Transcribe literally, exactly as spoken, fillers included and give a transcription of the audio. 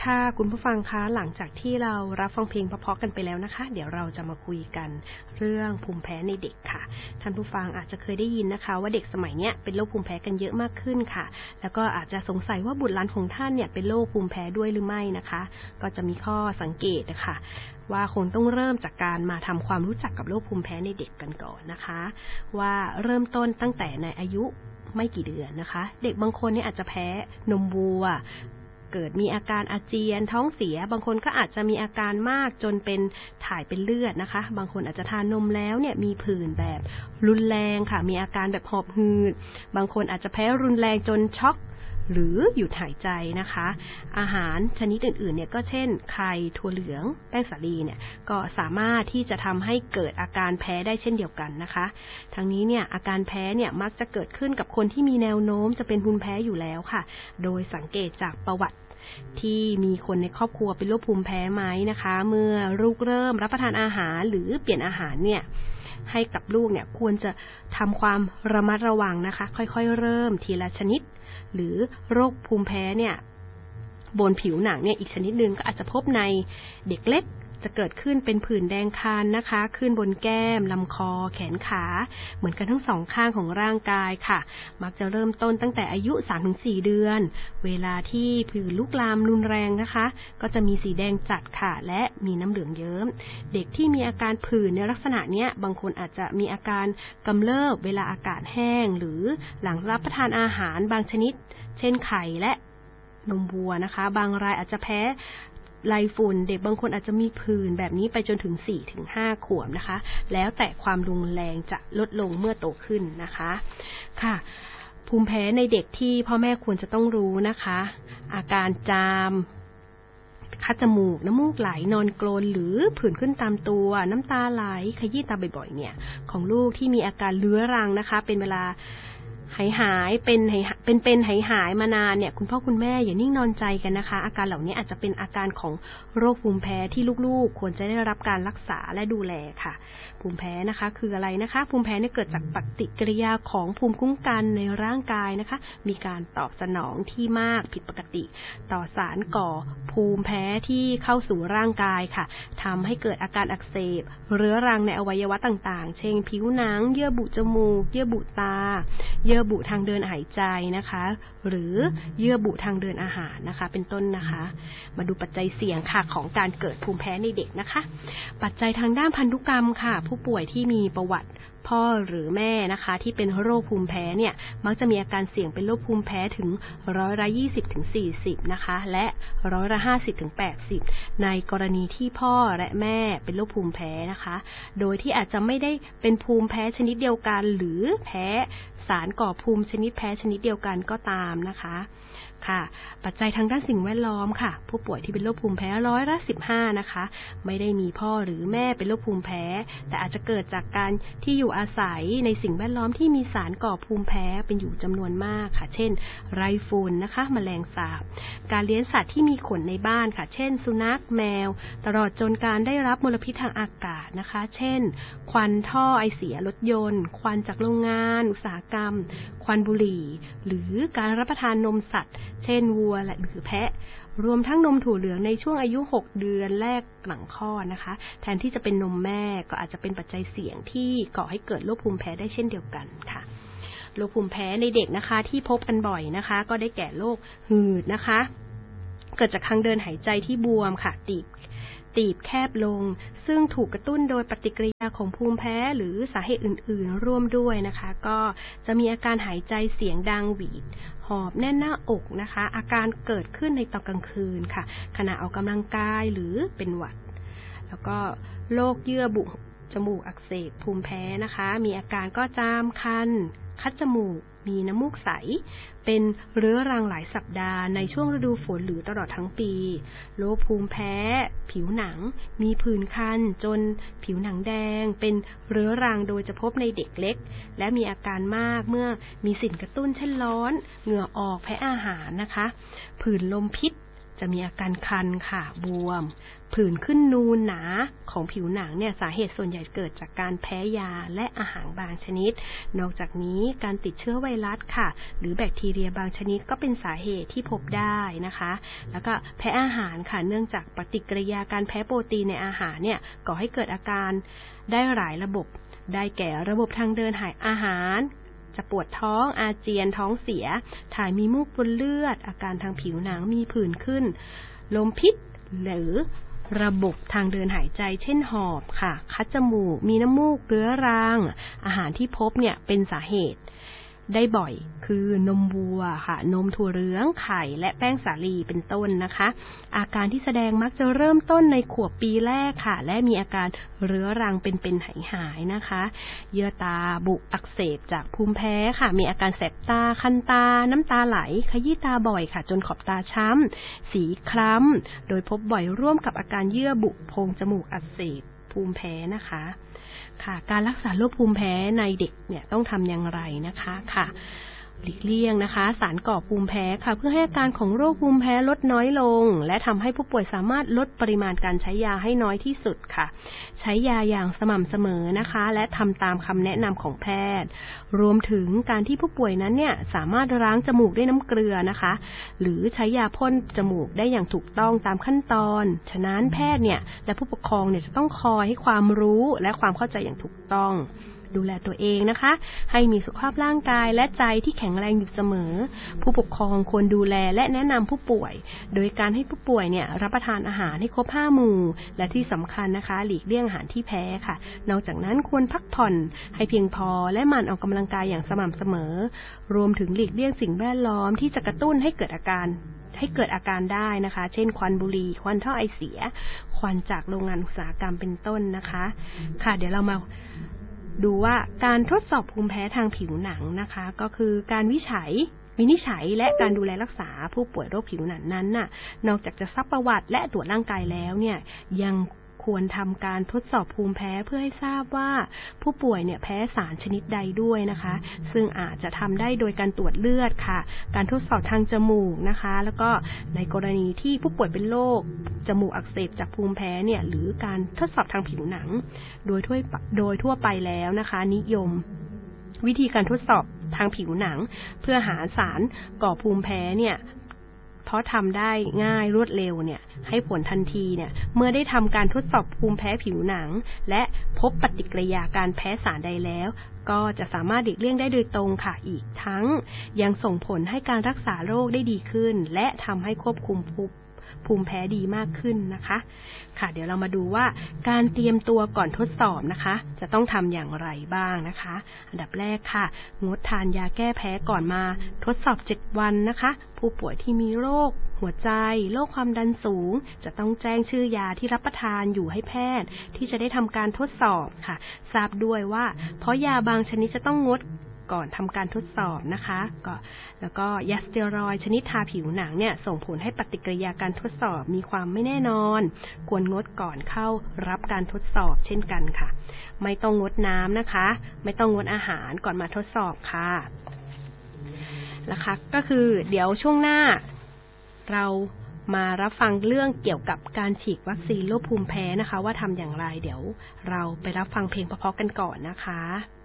ค่ะคุณผู้ฟังคะหลังจากที่เรารับฟังเพลงเพราะๆกันไปแล้วนะคะเดี๋ยวเราจะมาคุยกันเรื่องภูมิแพ้ในเด็กค่ะท่านผู้ฟังอาจจะเคยได้ยินนะคะว่าเด็กสมัยเนี้ยเป็นโรคภูมิแพ้กันเยอะมากขึ้นค่ะแล้วก็อาจจะสงสัยว่าบุตรหลานของท่านเนี่ยเป็นโรคภูมิแพ้ด้วยหรือไม่นะคะก็จะมีข้อสังเกตนะคะว่าคงต้องเริ่มจากการมาทำความรู้จักกับโรคภูมิแพ้ในเด็กกันก่อนนะคะว่าเริ่มต้นตั้งแต่ในอายุไม่กี่เดือนนะคะเด็กบางคนเนี่ยอาจจะแพ้นมวัวเกิดมีอาการอาเจียนท้องเสียบางคนก็อาจจะมีอาการมากจนเป็นถ่ายเป็นเลือดนะคะบางคนอาจจะทานนมแล้วเนี่ยมีผื่นแบบรุนแรงค่ะมีอาการแบบหอบหืดบางคนอาจจะแพ้รุนแรงจนช็อกหรือหยุดหายใจนะคะอาหารชนิดอื่นๆเนี่ยก็เช่นไข่ถั่วเหลืองแป้งสาลีเนี่ยก็สามารถที่จะทำให้เกิดอาการแพ้ได้เช่นเดียวกันนะคะทั้งนี้เนี่ยอาการแพ้เนี่ยมักจะเกิดขึ้นกับคนที่มีแนวโน้มจะเป็นภูมิแพ้อยู่แล้วค่ะโดยสังเกตจากประวัติที่มีคนในครอบครัวเป็นโรคภูมิแพ้ไหมนะคะเมื่อลูกเริ่มรับประทานอาหารหรือเปลี่ยนอาหารเนี่ยให้กับลูกเนี่ยควรจะทำความระมัดระวังนะคะค่อยๆเริ่มทีละชนิดหรือโรคภูมิแพ้เนี่ยบนผิวหนังเนี่ยอีกชนิดนึงก็อาจจะพบในเด็กเล็กจะเกิดขึ้นเป็นผื่นแดงคันนะคะขึ้นบนแก้มลำคอแขนขาเหมือนกันทั้งสองข้างของร่างกายค่ะมักจะเริ่มต้นตั้งแต่อายุ สามถึงสี่ เดือนเวลาที่ผื่นลุกลามรุนแรงนะคะก็จะมีสีแดงจัดค่ะและมีน้ำเหลืองเยิ้มเด็กที่มีอาการผื่นในลักษณะเนี้ยบางคนอาจจะมีอาการกำเริบเวลาอากาศแห้งหรือหลังรับประทานอาหารบางชนิดเช่นไข่และนมวัวนะคะบางรายอาจจะแพ้ไลฝุ่นเด็กบางคนอาจจะมีผื่นแบบนี้ไปจนถึง สี่ถึงห้า ขวบนะคะแล้วแต่ความรุนแรงจะลดลงเมื่อโตขึ้นนะคะค่ะภูมิแพ้ในเด็กที่พ่อแม่ควรจะต้องรู้นะคะอาการจามคัดจมูกน้ำมูกไหลนอนกรนหรือผื่นขึ้นตามตัวน้ำตาไหลขยี้ตาบ่อยๆเนี่ยของลูกที่มีอาการเรื้อรังนะคะเป็นเวลาหายหายเป็นหายเป็นเป็นหายหายมานานเนี่ยคุณพ่อคุณแม่อย่านิ่งนอนใจกันนะคะอาการเหล่านี้อาจจะเป็นอาการของโรคภูมิแพ้ที่ลูกๆควรจะได้รับการรักษาและดูแลค่ะภูมิแพ้นะคะคืออะไรนะคะภูมิแพ้เนี่ยเกิดจากปฏิกิริยาของภูมิคุ้มกันในร่างกายนะคะมีการตอบสนองที่มากผิดปกติต่อสารก่อภูมิแพ้ที่เข้าสู่ร่างกายค่ะทำให้เกิดอาการอักเสบเรื้อรังในอวัยวะต่างๆเช่นผิวหนังเยื่อบุจมูกเยื่อบุตาเยื่อบุทางเดินหายใจนะคะหรือเยื่อบุทางเดินอาหารนะคะเป็นต้นนะคะมาดูปัจจัยเสี่ยงค่ะของการเกิดภูมิแพ้ในเด็กนะคะปัจจัยทางด้านพันธุกรรมค่ะผู้ป่วยที่มีประวัติพ่อหรือแม่นะคะที่เป็นโรคภูมิแพ้เนี่ยมักจะมีอาการเสี่ยงเป็นโรคภูมิแพ้ถึงร้อยละยี่สิบถึงสี่สิบนะคะและร้อยละห้าสิบถึงแปดสิบในกรณีที่พ่อและแม่เป็นโรคภูมิแพ้นะคะโดยที่อาจจะไม่ได้เป็นภูมิแพ้ชนิดเดียวกันหรือแพ้สารก่อภูมิชนิดแพ้ชนิดเดียวกันก็ตามนะคะค่ะปัจจัยทางด้านสิ่งแวดล้อมค่ะผู้ป่วยที่เป็นโรคภูมิแพ้ร้อยละสิบห้านะคะไม่ได้มีพ่อหรือแม่เป็นโรคภูมิแพ้แต่อาจจะเกิดจากการที่อยู่อาศัยในสิ่งแวดล้อมที่มีสารก่อภูมิแพ้เป็นอยู่จำนวนมากค่ะเช่นไรฝุ่นนะคะแมลงสาบการเลี้ยงสัตว์ที่มีขนในบ้านค่ะเช่นสุนัขแมวตลอดจนการได้รับมลพิษทางอากาศนะคะเช่นควันท่อไอเสียรถยนต์ควันจากโรงงานอุตสาหกรรมควันบุหรี่หรือการรับประทานนมสัตว์เช่นวัวและหรือแพะรวมทั้งนมถั่วเหลืองในช่วงอายุหกเดือนแรกหลังคลอดนะคะแทนที่จะเป็นนมแม่ก็อาจจะเป็นปัจจัยเสี่ยงที่ก่อให้เกิดโรคภูมิแพ้ได้เช่นเดียวกันค่ะโรคภูมิแพ้ในเด็กนะคะที่พบกันบ่อยนะคะก็ได้แก่โรคหืดนะคะเกิดจากทางเดินหายใจที่บวมค่ะตีบตีบแคบลงซึ่งถูกกระตุ้นโดยปฏิกิริยาของภูมิแพ้หรือสาเหตุอื่นๆร่วมด้วยนะคะก็จะมีอาการหายใจเสียงดังหวีดหอบแน่นหน้าอกนะคะอาการเกิดขึ้นในตอนกลางคืนค่ะขณะออกกำลังกายหรือเป็นหวัดแล้วก็โรคเยื่อบุจมูกอักเสบภูมิแพ้นะคะมีอาการก็จามคันคัดจมูกมีน้ำมูกใสเป็นเรื้อรังหลายสัปดาห์ในช่วงฤดูฝนหรือตลอดทั้งปีโรคภูมิแพ้ผิวหนังมีผื่นคันจนผิวหนังแดงเป็นเรื้อรังโดยจะพบในเด็กเล็กและมีอาการมากเมื่อมีสิ่งกระตุ้นเช่นร้อนเหงื่อออกแพ้อาหารนะคะผื่นลมพิษจะมีอาการคันค่ะบวมผื่นขึ้นนูนหนาของผิวหนังเนี่ยสาเหตุส่วนใหญ่เกิดจากการแพ้ยาและอาหารบางชนิดนอกจากนี้การติดเชื้อไวรัสค่ะหรือแบคทีเรียบางชนิดก็เป็นสาเหตุที่พบได้นะคะแล้วก็แพ้อาหารค่ะเนื่องจากปฏิกิริยาการแพ้โปรตีนในอาหารเนี่ยก่อให้เกิดอาการได้หลายระบบได้แก่ระบบทางเดินหายอาหารจะปวดท้องอาเจียนท้องเสียถ่ายมีมูกปนเลือดอาการทางผิวหนังมีผื่นขึ้นลมพิษหรือระบบทางเดินหายใจเช่นหอบค่ะคัดจมูกมีน้ำมูกเรื้อรังอาหารที่พบเนี่ยเป็นสาเหตุได้บ่อยคือนมวัวค่ะนมถั่วเหลืองไข่และแป้งสาลีเป็นต้นนะคะอาการที่แสดงมักจะเริ่มต้นในขวบปีแรกค่ะและมีอาการเรื้อรังเป็นๆหายๆนะคะเยื่อตาบุอักเสบจากภูมิแพ้ค่ะมีอาการแสบตาคันตาน้ำตาไหลขยี้ตาบ่อยค่ะจนขอบตาช้ำสีคล้ำโดยพบบ่อยร่วมกับอาการเยื่อบุโพรงจมูกอักเสบภูมิแพ้นะคะค่ะการรักษาโรคภูมิแพ้ในเด็กเนี่ยต้องทำอย่างไรนะคะค่ะหลีกเลี่ยงนะคะสารก่อภูมิแพ้ค่ะเพื่อให้อาการของโรคภูมิแพ้ลดน้อยลงและทำให้ผู้ป่วยสามารถลดปริมาณการใช้ยาให้น้อยที่สุดค่ะใช้ยาอย่างสม่ำเสมอนะคะและทำตามคำแนะนำของแพทย์รวมถึงการที่ผู้ป่วยนั้นเนี่ยสามารถล้างจมูกด้วยน้ำเกลือนะคะหรือใช้ยาพ่นจมูกได้อย่างถูกต้องตามขั้นตอนฉะนั้นแพทย์เนี่ยและผู้ปกครองเนี่ยจะต้องคอยให้ความรู้และความเข้าใจอย่างถูกต้องดูแลตัวเองนะคะให้มีสุขภาพร่างกายและใจที่แข็งแรงอยู่เสมอผู้ปกครองควรดูแลและแนะนำผู้ป่วยโดยการให้ผู้ป่วยเนี่ยรับประทานอาหารให้ครบห้าหมู่และที่สำคัญนะคะหลีกเลี่ยงอาหารที่แพ้ค่ะนอกจากนั้นควรพักผ่อนให้เพียงพอและหมั่นออกกำลังกายอย่างสม่ำเสมอรวมถึงหลีกเลี่ยงสิ่งแวดล้อมที่จะกระตุ้นให้เกิดอาการให้เกิดอาการได้นะคะเช่นควันบุหรี่ควันท่อไอเสียควันจากโรงงานอุตสาหกรรมเป็นต้นนะคะค่ะเดี๋ยวเรามาดูว่าการทดสอบภูมิแพ้ทางผิวหนังนะคะก็คือการวิจัยวินิจฉัยและการดูแลรักษาผู้ป่วยโรคผิวหนังนั้นน่ะนอกจากจะซักประวัติและตรวจร่างกายแล้วเนี่ยยังควรทำการทดสอบภูมิแพ้เพื่อให้ทราบว่าผู้ป่วยเนี่ยแพ้สารชนิดใดด้วยนะคะซึ่งอาจจะทำได้โดยการตรวจเลือดค่ะการทดสอบทางจมูกนะคะแล้วก็ในกรณีที่ผู้ป่วยเป็นโรคจมูกอักเสบจากภูมิแพ้เนี่ยหรือการทดสอบทางผิวหนังโดยทั่วโดยทั่วไปแล้วนะคะนิยมวิธีการทดสอบทางผิวหนังเพื่อหาสารก่อภูมิแพ้เนี่ยเพราะทำได้ง่ายรวดเร็วเนี่ยให้ผลทันทีเนี่ยเมื่อได้ทำการทดสอบภูมิแพ้ผิวหนังและพบปฏิกิริยาการแพ้สารใดแล้วก็จะสามารถหลีกเลี่ยงได้โดยตรงค่ะอีกทั้งยังส่งผลให้การรักษาโรคได้ดีขึ้นและทำให้ควบคุมภูมิแพ้ดีมากขึ้นนะคะค่ะเดี๋ยวเรามาดูว่าการเตรียมตัวก่อนทดสอบนะคะจะต้องทำอย่างไรบ้างนะคะอันดับแรกค่ะงดทานยาแก้แพ้ก่อนมาทดสอบเจ็ดวันนะคะผู้ป่วยที่มีโรคหัวใจโรคความดันสูงจะต้องแจ้งชื่อยาที่รับประทานอยู่ให้แพทย์ที่จะได้ทำการทดสอบค่ะทราบด้วยว่าเพราะยาบางชนิดจะต้องงดก่อนทำการทดสอบนะคะก็แล้วก็ยาสเตียรอยด์ชนิดทาผิวหนังเนี่ยส่งผลให้ปฏิกิริยาการทดสอบมีความไม่แน่นอนควรงดก่อนเข้ารับการทดสอบเช่นกันค่ะไม่ต้องงดน้ำนะคะไม่ต้องงดอาหารก่อนมาทดสอบค่ะนะคะก็คือเดี๋ยวช่วงหน้าเรามารับฟังเรื่องเกี่ยวกับการฉีดวัคซีนโรคภูมิแพ้นะคะว่าทำอย่างไรเดี๋ยวเราไปรับฟังเพลงเพราะๆกันก่อนนะคะ